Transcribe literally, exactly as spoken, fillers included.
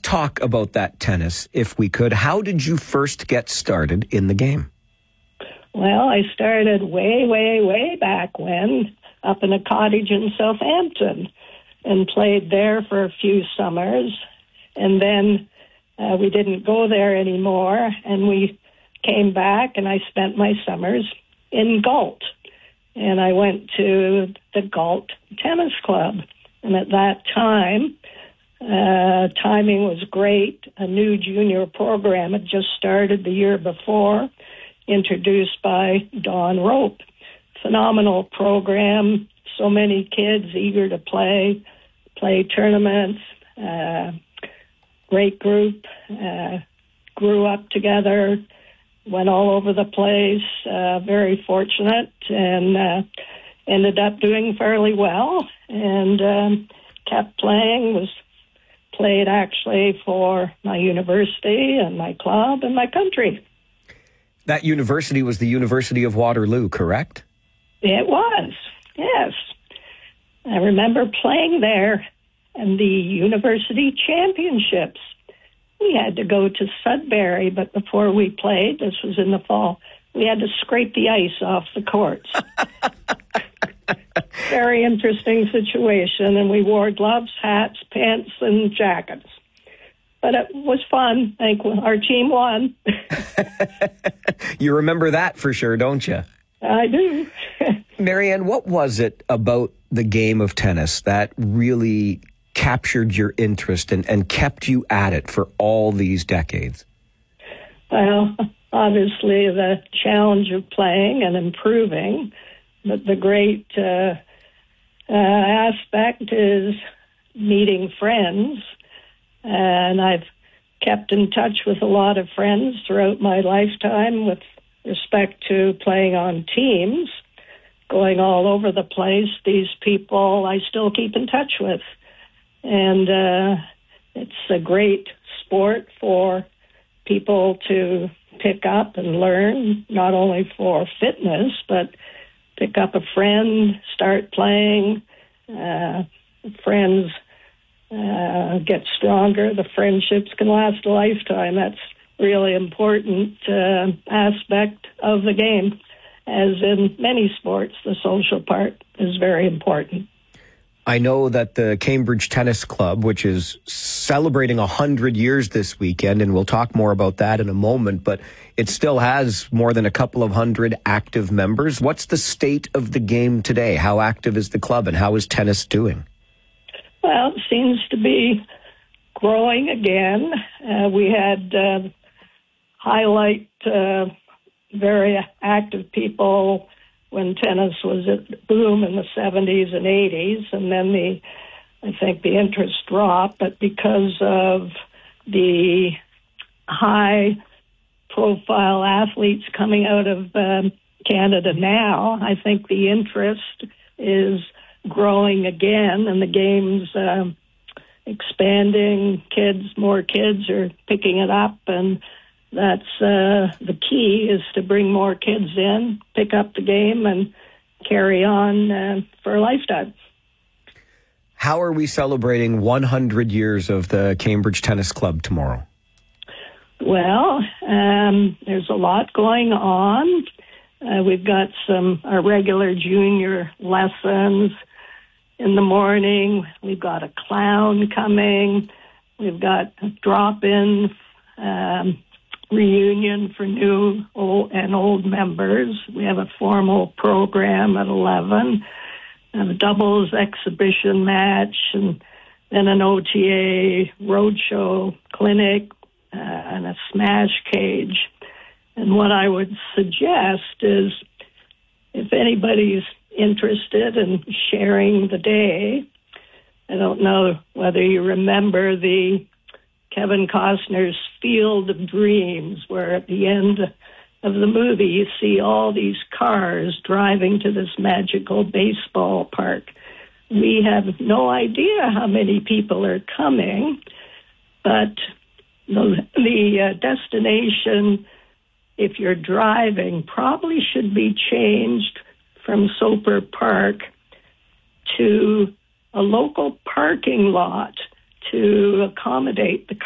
talk about that tennis, if we could. How did you first get started in the game? Well, I started way, way, way back when, up in a cottage in Southampton, and played there for a few summers. And then uh, we didn't go there anymore, and we came back, and I spent my summers in Galt. And I went to the Galt Tennis Club. And at that time, uh, timing was great. A new junior program had just started the year before, introduced by Don Rope. Phenomenal program. So many kids eager to play, play tournaments. Uh, great group. Uh, grew up together. Went all over the place. Uh, very fortunate, and uh, ended up doing fairly well. And um, kept playing. Was played actually for my university and my club and my country. That university was the University of Waterloo, correct? It was, yes. I remember playing there in the university championships. We had to go to Sudbury, but before we played, this was in the fall, we had to scrape the ice off the courts. Very interesting situation, and we wore gloves, hats, pants, and jackets. But it was fun. I think our team won. You remember that for sure, don't you? I do. Marianne, what was it about the game of tennis that really captured your interest and, and kept you at it for all these decades? Well, obviously the challenge of playing and improving, but the great uh, uh, aspect is meeting friends. And I've kept in touch with a lot of friends throughout my lifetime with respect to playing on teams, going all over the place. These people I still keep in touch with. And uh, it's a great sport for people to pick up and learn, not only for fitness, but pick up a friend, start playing, uh, friends uh, get stronger. The friendships can last a lifetime. That's really important uh, aspect of the game. As in many sports, the social part is very important. I know that the Cambridge Tennis Club, which is celebrating one hundred years this weekend, and we'll talk more about that in a moment, but it still has more than a couple of hundred active members. What's the state of the game today? How active is the club, and how is tennis doing? Well, it seems to be growing again. Uh, we had uh, highlight uh, very active people when tennis was at boom in the seventies and eighties, and then the, I think the interest dropped, but because of the high-profile athletes coming out of um, Canada now, I think the interest is growing again, and the game's um, expanding. Kids, more kids are picking it up, and that's uh, the key, is to bring more kids in, pick up the game, and carry on uh, for a lifetime. How are we celebrating one hundred years of the Cambridge Tennis Club tomorrow? Well, um, there's a lot going on. Uh, we've got some our regular junior lessons in the morning. We've got a clown coming. We've got a drop-in um reunion for new old, and old members. We have a formal program at eleven, and a doubles exhibition match, and then an O T A roadshow clinic, uh, and a smash cage. And what I would suggest is, if anybody's interested in sharing the day, I don't know whether you remember the Kevin Costner's Field of Dreams, where at the end of the movie you see all these cars driving to this magical baseball park. We have no idea how many people are coming, but the, the uh, destination, if you're driving, probably should be changed from Soper Park to a local parking lot to accommodate the